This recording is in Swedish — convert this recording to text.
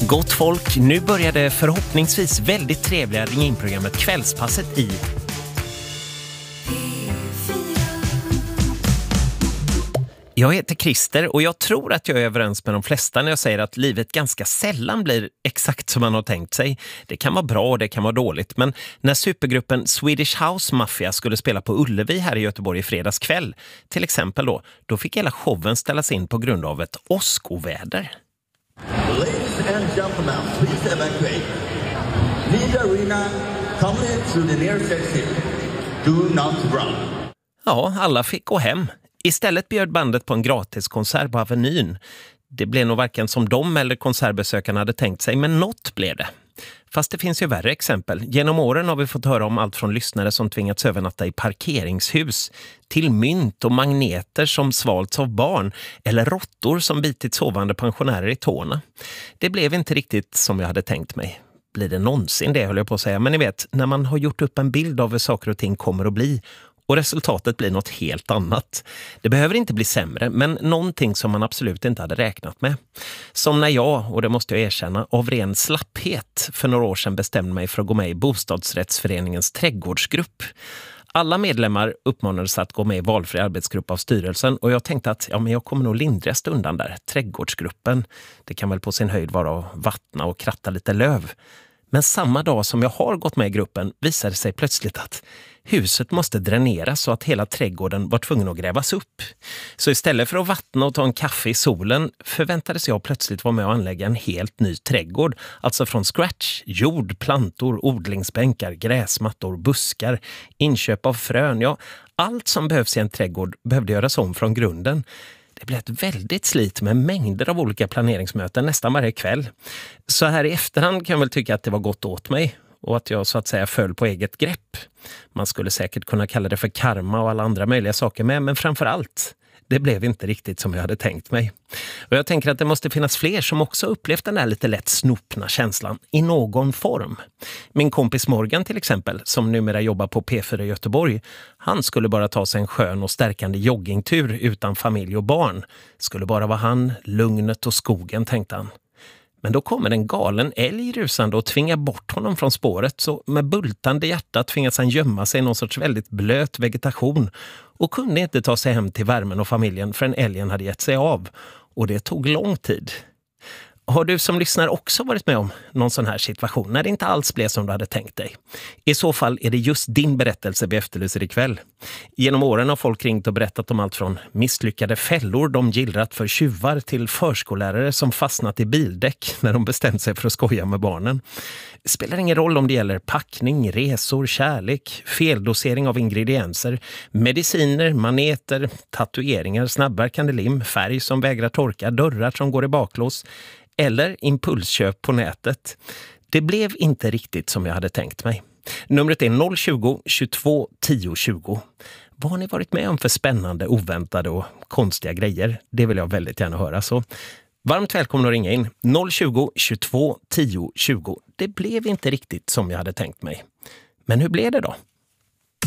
Gott folk, nu börjar det förhoppningsvis väldigt trevliga ring-in-programmet Kvällspasset i Jag heter Christer och jag tror att jag är överens med de flesta när jag säger att livet ganska sällan blir exakt som man har tänkt sig. Det kan vara bra och det kan vara dåligt, men när supergruppen Swedish House Mafia skulle spela på Ullevi här i Göteborg i fredags kväll, till exempel då fick hela showen ställas in på grund av ett åskoväder. Ladies and gentlemen, please evacuate. Leave the arena, come to the nearest exit. Do not run. Ja, alla fick gå hem. Istället bjöd bandet på en gratiskonsert på Avenyn. Det blev nog varken som de eller konsertbesökarna hade tänkt sig, men något blev det. Fast det finns ju värre exempel. Genom åren har vi fått höra om allt från lyssnare som tvingats övernatta i parkeringshus till mynt och magneter som svalts av barn eller råttor som bitit sovande pensionärer i tårna. Det blev inte riktigt som jag hade tänkt mig. Blir det någonsin det, höll jag på att säga. Men ni vet, när man har gjort upp en bild av hur saker och ting kommer att bli och resultatet blir något helt annat. Det behöver inte bli sämre, men någonting som man absolut inte hade räknat med. Som när jag, och det måste jag erkänna, av ren slapphet för några år sedan bestämde mig för att gå med i bostadsrättsföreningens trädgårdsgrupp. Alla medlemmar uppmanades att gå med i valfri arbetsgrupp av styrelsen och jag tänkte att men jag kommer nog lindrigast undan där. Trädgårdsgruppen, det kan väl på sin höjd vara att vattna och kratta lite löv. Men samma dag som jag har gått med i gruppen visade sig plötsligt att huset måste dräneras så att hela trädgården var tvungen att grävas upp. Så istället för att vattna och ta en kaffe i solen förväntades jag plötsligt vara med och anlägga en helt ny trädgård. Alltså från scratch, jord, plantor, odlingsbänkar, gräsmattor, buskar, inköp av frön. Ja, allt som behövs i en trädgård behövde göras om från grunden. Det blev ett väldigt slit med mängder av olika planeringsmöten nästan varje kväll. Så här i efterhand kan jag väl tycka att det var gott åt mig och att jag så att säga föll på eget grepp. Man skulle säkert kunna kalla det för karma och alla andra möjliga saker med, men framför allt, det blev inte riktigt som jag hade tänkt mig. Och jag tänker att det måste finnas fler som också upplevt den där lite lätt snopna känslan i någon form. Min kompis Morgan till exempel, som numera jobbar på P4 i Göteborg, han skulle bara ta sig en skön och stärkande joggingtur utan familj och barn. Skulle bara vara han, lugnet och skogen, tänkte han. Men då kommer en galen älg rusande och tvingar bort honom från spåret, så med bultande hjärta tvingas han gömma sig i någon sorts väldigt blöt vegetation och kunde inte ta sig hem till värmen och familjen förrän älgen hade gett sig av. Och det tog lång tid. Har du som lyssnar också varit med om någon sån här situation när det inte alls blev som du hade tänkt dig? I så fall är det just din berättelse vi efterlyser ikväll. Genom åren har folk ringt och berättat om allt från misslyckade fällor de gillrat för tjuvar till förskollärare som fastnat i bildäck när de bestämt sig för att skoja med barnen. Det spelar ingen roll om det gäller packning, resor, kärlek, feldosering av ingredienser, mediciner, maneter, tatueringar, snabbverkande lim, färg som vägrar torka, dörrar som går i baklås eller impulsköp på nätet. Det blev inte riktigt som jag hade tänkt mig. Numret är 020 22 10 20. Vad har ni varit med om för spännande, oväntade och konstiga grejer? Det vill jag väldigt gärna höra. Så varmt välkommen att ringa in. 020 22 10 20. Det blev inte riktigt som jag hade tänkt mig. Men hur blev det då?